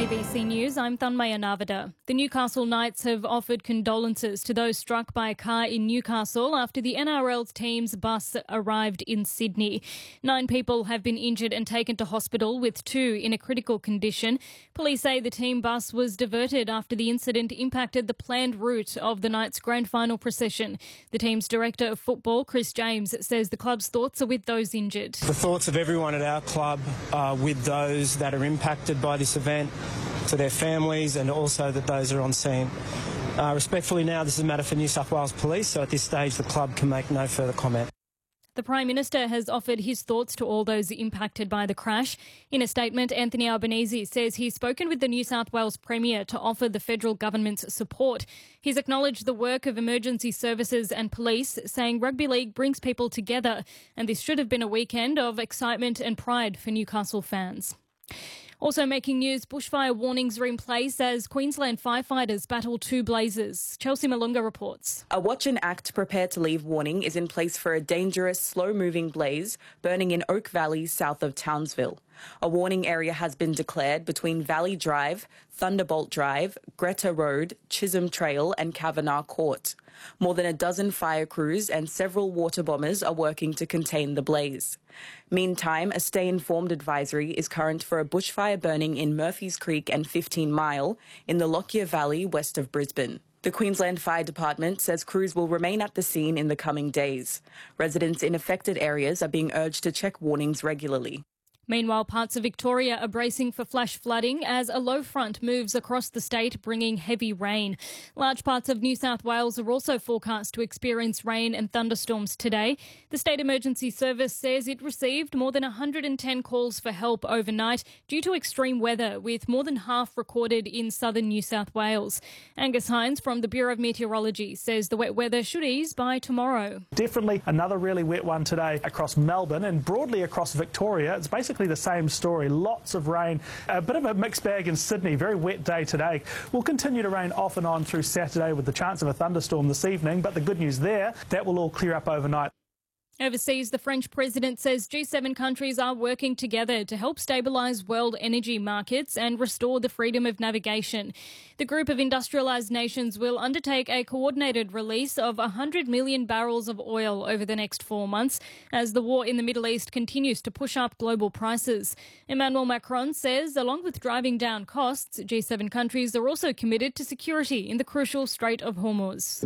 ABC News, I'm Thanmaya Navada. The Newcastle Knights have offered condolences to those struck by a car in Newcastle after the NRL's team's bus arrived in Sydney. 9 people have been injured and taken to hospital, with 2 in a critical condition. Police say the team bus was diverted after the incident impacted the planned route of the Knights' grand final procession. The team's director of football, Chris James, says the club's thoughts are with those injured. The thoughts of everyone at our club are with those that are impacted by this event, to their families, and also that those are on scene. Respectfully now, this is a matter for New South Wales Police, so at this stage the club can make no further comment. The Prime Minister has offered his thoughts to all those impacted by the crash. In a statement, Anthony Albanese says he's spoken with the New South Wales Premier to offer the federal government's support. He's acknowledged the work of emergency services and police, saying rugby league brings people together, and this should have been a weekend of excitement and pride for Newcastle fans. Also making news, bushfire warnings are in place as Queensland firefighters battle 2 blazes. Chelsea Malunga reports. A watch and act prepare to leave warning is in place for a dangerous, slow-moving blaze burning in Oak Valley south of Townsville. A warning area has been declared between Valley Drive, Thunderbolt Drive, Greta Road, Chisholm Trail and Kavanagh Court. More than a dozen fire crews and several water bombers are working to contain the blaze. Meantime, a stay informed advisory is current for a bushfire burning in Murphy's Creek and 15 Mile in the Lockyer Valley west of Brisbane. The Queensland Fire Department says crews will remain at the scene in the coming days. Residents in affected areas are being urged to check warnings regularly. Meanwhile, parts of Victoria are bracing for flash flooding as a low front moves across the state, bringing heavy rain. Large parts of New South Wales are also forecast to experience rain and thunderstorms today. The State Emergency Service says it received more than 110 calls for help overnight due to extreme weather, with more than half recorded in southern New South Wales. Angus Hines from the Bureau of Meteorology says the wet weather should ease by tomorrow. Definitely another really wet one today across Melbourne and broadly across Victoria. It's basically the same story. Lots of rain, a bit of a mixed bag in Sydney. Very wet day today. Will continue to rain off and on through Saturday with the chance of a thunderstorm this evening, but the good news there, that will all clear up overnight. Overseas, the French president says G7 countries are working together to help stabilise world energy markets and restore the freedom of navigation. The group of industrialised nations will undertake a coordinated release of 100 million barrels of oil over the next 4 months as the war in the Middle East continues to push up global prices. Emmanuel Macron says, along with driving down costs, G7 countries are also committed to security in the crucial Strait of Hormuz.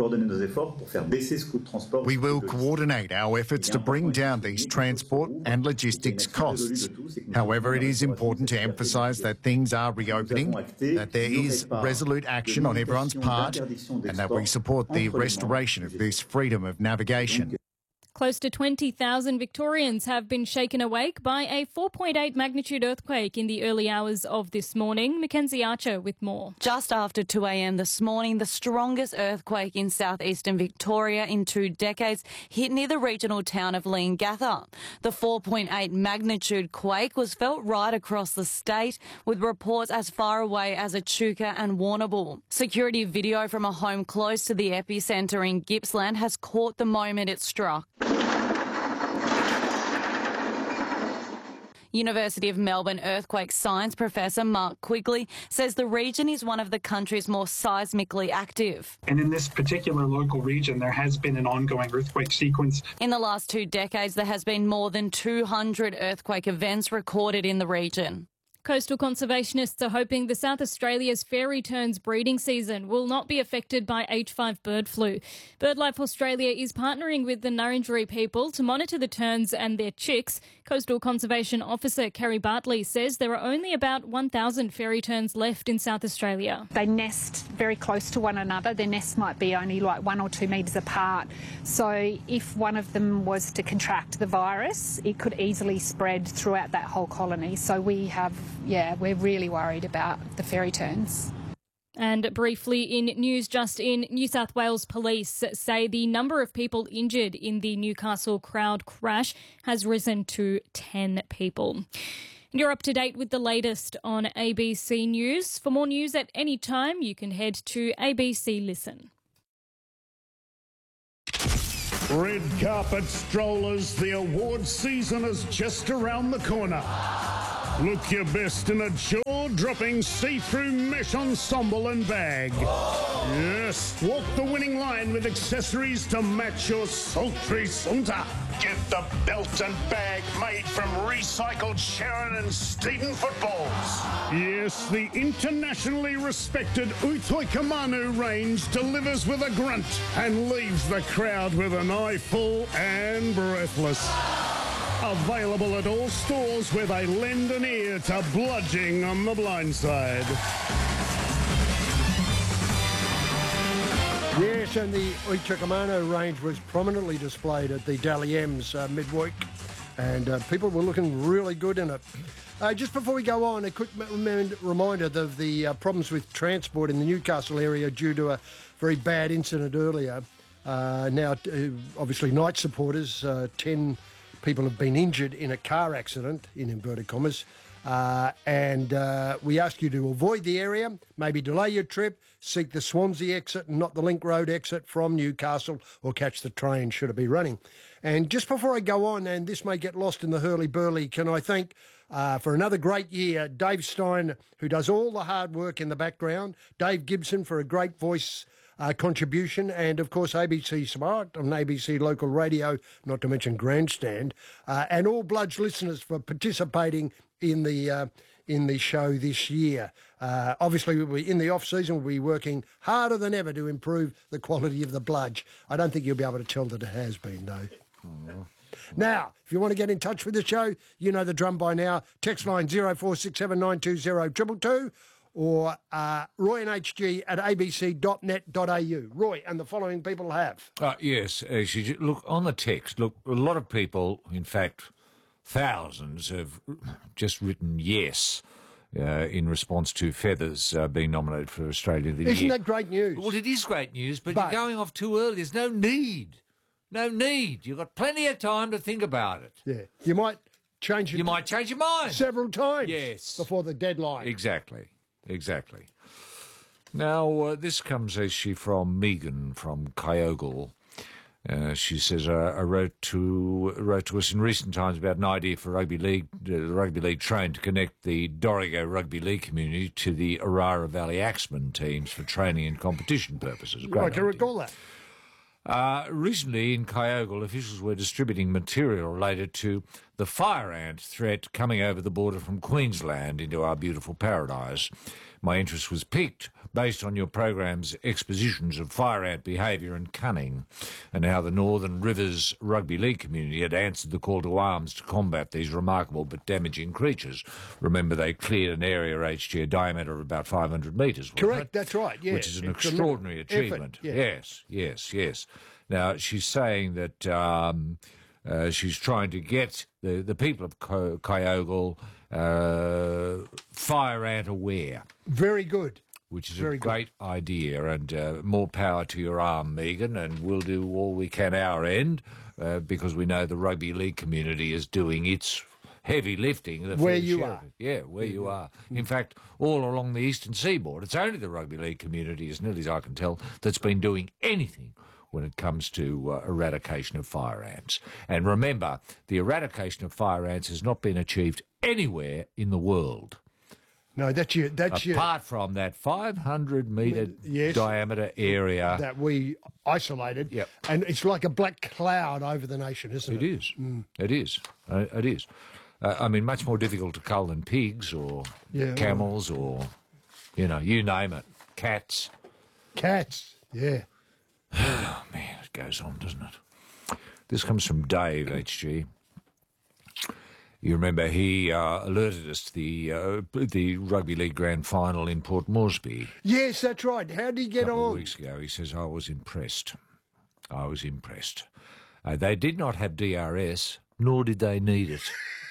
We will coordinate our efforts to bring down these transport and logistics costs. However, it is important to emphasise that things are reopening, that there is resolute action on everyone's part, and that we support the restoration of this freedom of navigation. Close to 20,000 Victorians have been shaken awake by a 4.8 magnitude earthquake in the early hours of this morning. Mackenzie Archer with more. Just after 2 a.m. this morning, the strongest earthquake in southeastern Victoria in 2 decades hit near the regional town of Leongatha. The 4.8 magnitude quake was felt right across the state, with reports as far away as Echuca and Warrnambool. Security video from a home close to the epicentre in Gippsland has caught the moment it struck. University of Melbourne earthquake science professor Mark Quigley says the region is one of the country's more seismically active. And in this particular local region, there has been an ongoing earthquake sequence. In the last 2 decades, there has been more than 200 earthquake events recorded in the region. Coastal conservationists are hoping the South Australia's fairy terns breeding season will not be affected by H5 bird flu. BirdLife Australia is partnering with the Nurrinjeri people to monitor the terns and their chicks. Coastal Conservation Officer Kerry Bartley says there are only about 1,000 fairy terns left in South Australia. They nest very close to one another. Their nests might be only like 1 or 2 metres apart. So if one of them was to contract the virus, it could easily spread throughout that whole colony. So we're really worried about the fairy terns. And briefly in news just in, New South Wales Police say the number of people injured in the Newcastle crowd crash has risen to 10 people. You're up to date with the latest on ABC News. For more news at any time, you can head to ABC Listen. Red carpet strollers, the awards season is just around the corner. Look your best in a jaw-dropping see-through mesh ensemble and bag. Yes, walk the winning line with accessories to match your sultry saunter. Get the belt and bag made from recycled Sharon and Stephen footballs. Yes, the internationally respected Utoi Kamanu range delivers with a grunt and leaves the crowd with an eye full and breathless. Available at all stores where they lend an ear to bludging on the blind side. Yes, and the Uitrikamano range was prominently displayed at the Dally M's midweek, and people were looking really good in it. Just before we go on, a quick reminder of the problems with transport in the Newcastle area due to a very bad incident earlier. Now, obviously, Knight supporters, 10 people have been injured in a car accident, in inverted commas, and we ask you to avoid the area, maybe delay your trip, seek the Swansea exit and not the Link Road exit from Newcastle, or catch the train should it be running. And just before I go on, and this may get lost in the hurly-burly, can I thank, for another great year, Dave Stein, who does all the hard work in the background, Dave Gibson for a great voice contribution, and of course ABC Smart on ABC Local Radio, not to mention Grandstand, and all Bludge listeners for participating in the show this year. Obviously, in the off season, we'll be working harder than ever to improve the quality of the Bludge. I don't think you'll be able to tell that it has been, though. Oh. Now, if you want to get in touch with the show, you know the drum by now. Text line 0467920222. Or roy&hg@abc.net.au. Roy, and the following people have. Yes, look, on the text, look, a lot of people, in fact, thousands have just written yes in response to Feathers being nominated for Australia of the Year. Isn't that great news? Well, it is great news, but you're going off too early. There's no need. No need. You've got plenty of time to think about it. Yeah. You might change your mind. Several times. Yes. Before the deadline. Exactly. Now, this comes actually from Megan from Kyogle. She says, I wrote to us in recent times about an idea for rugby league train to connect the Dorrigo rugby league community to the Orara Valley Axemen teams for training and competition purposes. I can recall that. Recently in Kyogle, officials were distributing material related to the fire ant threat coming over the border from Queensland into our beautiful paradise. My interest was piqued based on your program's expositions of fire ant behaviour and cunning, and how the Northern Rivers Rugby League community had answered the call to arms to combat these remarkable but damaging creatures. Remember, they cleared an area HG a diameter of about 500 metres. Correct, that's right, yes. Which is an extraordinary achievement. Effort, Yes. Now, she's saying that she's trying to get the people of Kyogle fire ant aware. Very good. Which is a great idea, and more power to your arm, Megan, and we'll do all we can our end, because we know the rugby league community is doing its heavy lifting. Where you are. Yeah, where you are. In fact, all along the eastern seaboard, it's only the rugby league community, as nearly as I can tell, that's been doing anything when it comes to eradication of fire ants. And remember, the eradication of fire ants has not been achieved anywhere in the world. No, that's apart from that 500-metre diameter area that we isolated. Yep. And it's like a black cloud over the nation, isn't it? It is. It is. It is. I mean, much more difficult to cull than pigs or camels or, you name it. Cats. Cats, yeah. Oh, man, it goes on, doesn't it? This comes from Dave, HG. You remember he alerted us to the Rugby League Grand Final in Port Moresby. Yes, that's right. How did he get on? A couple of weeks ago, he says, I was impressed. They did not have DRS, nor did they need it.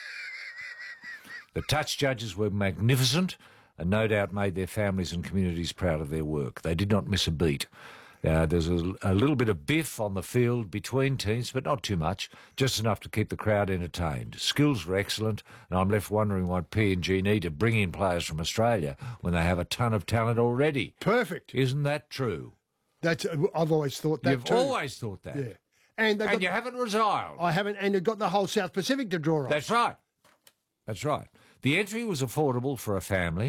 The touch judges were magnificent and no doubt made their families and communities proud of their work. They did not miss a beat. There's a little bit of biff on the field between teams, but not too much, just enough to keep the crowd entertained. Skills were excellent, and I'm left wondering why PNG need to bring in players from Australia when they have a ton of talent already. Perfect. Isn't that true? I've always thought that You've always thought that. Yeah. And you haven't resigned. I haven't, and you've got the whole South Pacific to draw on. That's right. The entry was affordable for a family.